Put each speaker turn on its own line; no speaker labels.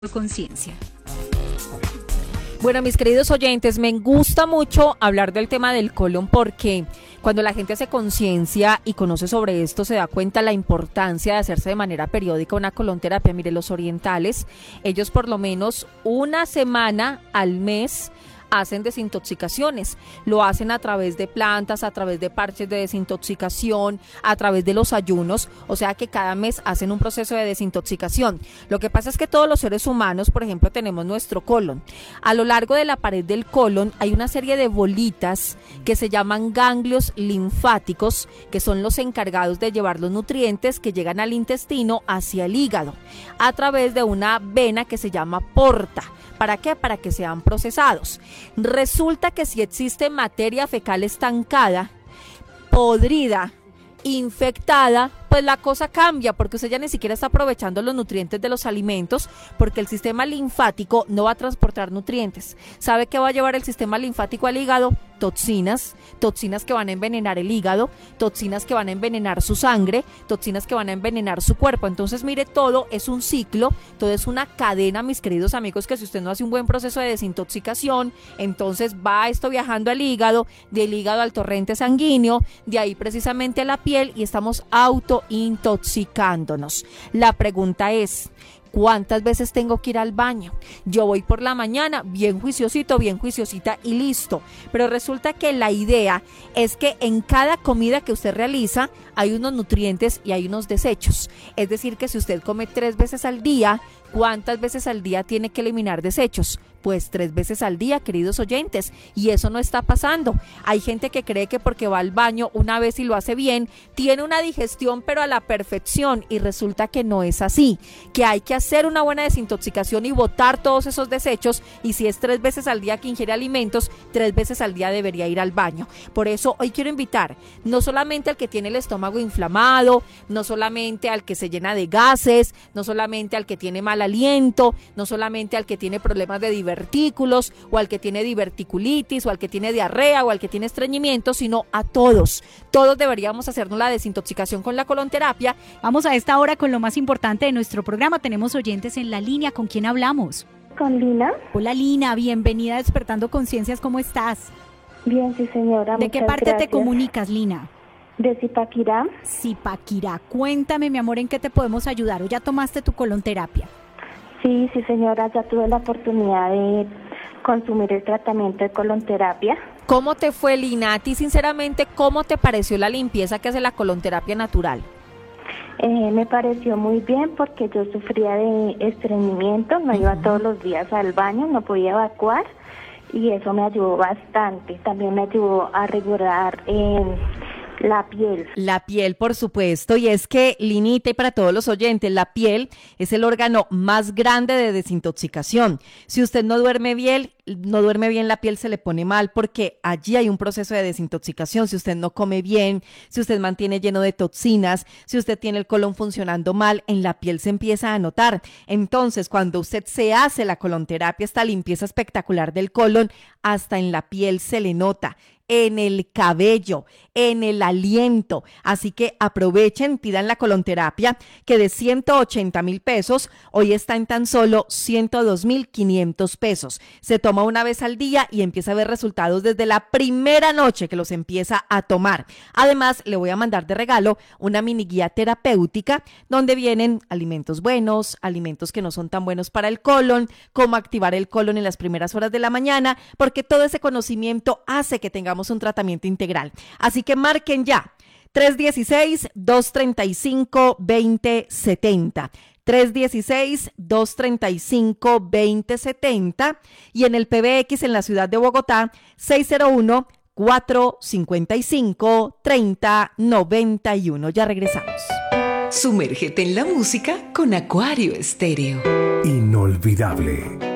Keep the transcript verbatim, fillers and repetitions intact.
Conciencia.
Bueno, mis queridos oyentes, me gusta mucho hablar del tema del colon porque cuando la gente hace conciencia y conoce sobre esto se da cuenta la importancia de hacerse de manera periódica una colonterapia. Mire, los orientales, ellos por lo menos una semana al mes hacen desintoxicaciones, lo hacen a través de plantas, a través de parches de desintoxicación, a través de los ayunos, o sea que cada mes hacen un proceso de desintoxicación. Lo que pasa es que todos los seres humanos, por ejemplo, tenemos nuestro colon. A lo largo de la pared del colon hay una serie de bolitas que se llaman ganglios linfáticos, que son los encargados de llevar los nutrientes que llegan al intestino hacia el hígado, a través de una vena que se llama porta. ¿Para qué? Para que sean procesados. Resulta que si existe materia fecal estancada, podrida, infectada, pues la cosa cambia porque usted ya ni siquiera está aprovechando los nutrientes de los alimentos porque el sistema linfático no va a transportar nutrientes. ¿Sabe qué va a llevar el sistema linfático al hígado? Toxinas, toxinas que van a envenenar el hígado, toxinas que van a envenenar su sangre, toxinas que van a envenenar su cuerpo. Entonces, mire, todo es un ciclo, todo es una cadena, mis queridos amigos, que si usted no hace un buen proceso de desintoxicación, entonces va esto viajando al hígado, del hígado al torrente sanguíneo, de ahí precisamente a la piel y estamos autointoxicándonos. La pregunta es, ¿cuántas veces tengo que ir al baño? Yo voy por la mañana, bien juiciosito, bien juiciosita y listo. Pero resulta que la idea es que en cada comida que usted realiza hay unos nutrientes y hay unos desechos. Es decir, que si usted come tres veces al día, ¿cuántas veces al día tiene que eliminar desechos? Pues tres veces al día, queridos oyentes, y eso no está pasando. Hay gente que cree que porque va al baño una vez y lo hace bien, tiene una digestión pero a la perfección, y resulta que no es así, que hay que hacer una buena desintoxicación y botar todos esos desechos, y si es tres veces al día que ingiere alimentos, tres veces al día debería ir al baño. Por eso hoy quiero invitar, no solamente al que tiene el estómago inflamado, no solamente al que se llena de gases, no solamente al que tiene mal aliento, no solamente al que tiene problemas de divertículos o al que tiene diverticulitis o al que tiene diarrea o al que tiene estreñimiento, sino a todos. Todos deberíamos hacernos la desintoxicación con la colonterapia.
Vamos a esta hora con lo más importante de nuestro programa. Tenemos oyentes en la línea. ¿Con quién hablamos?
Con Lina.
Hola Lina, bienvenida a Despertando Conciencias. ¿Cómo estás?
Bien, sí señora.
¿De qué parte
gracias.
te comunicas, Lina?
De Zipaquirá.
Zipaquirá. Cuéntame, mi amor, ¿en qué te podemos ayudar? ¿O ya tomaste tu colonterapia?
Sí, sí señora, ya tuve la oportunidad de consumir el tratamiento de colonterapia.
¿Cómo te fue, Lina? A ti, sinceramente, ¿cómo te pareció la limpieza que hace la colonterapia natural?
Eh, me pareció muy bien porque yo sufría de estreñimiento, no iba uh-huh. todos los días al baño, no podía evacuar y eso me ayudó bastante. También me ayudó a regular eh, la piel.
La piel, por supuesto, y es que, Linita, y para todos los oyentes, la piel es el órgano más grande de desintoxicación. Si usted no duerme bien, no duerme bien, la piel se le pone mal porque allí hay un proceso de desintoxicación. Si usted no come bien, si usted mantiene lleno de toxinas, si usted tiene el colon funcionando mal, en la piel se empieza a notar. Entonces, cuando usted se hace la colonterapia, esta limpieza espectacular del colon, hasta en la piel se le nota, en el cabello, en el aliento. Así que aprovechen, pidan la colonterapia, que de ciento ochenta mil pesos, hoy está en tan solo ciento dos mil quinientos pesos. Se toma una vez al día y empieza a ver resultados desde la primera noche que los empieza a tomar. Además, le voy a mandar de regalo una mini guía terapéutica donde vienen alimentos buenos, alimentos que no son tan buenos para el colon, cómo activar el colon en las primeras horas de la mañana, porque todo ese conocimiento hace que tengamos un tratamiento integral. Así que marquen ya tres uno seis, dos tres cinco, dos cero siete cero. tres uno seis, dos tres cinco, dos cero siete cero y en el P B X en la ciudad de Bogotá seis cero uno, cuatro cinco cinco, tres cero nueve uno. Ya regresamos.
Sumérgete en la música con Acuario Estéreo.
Inolvidable.